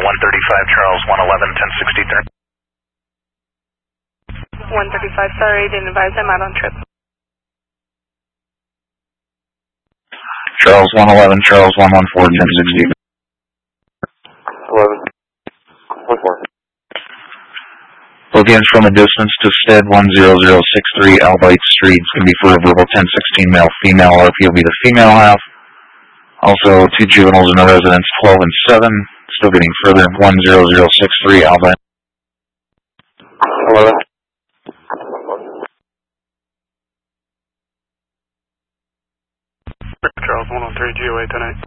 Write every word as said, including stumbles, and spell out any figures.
one thirty-five Charles, one eleven, ten sixty-three. one thirty-five, sorry, didn't advise I'm out on trip. Charles, one eleven, Charles, one one four, ten sixty. eleven, one four. Bookings from a distance to stead one zero zero six three Albright Street. It's going to be for a verbal ten sixteen male, female. R P will be the female half. Also, two juveniles in the residence, twelve and seven. Still getting further, one zero zero six three Albright. eleven. Charles, one oh three G O A ten eight.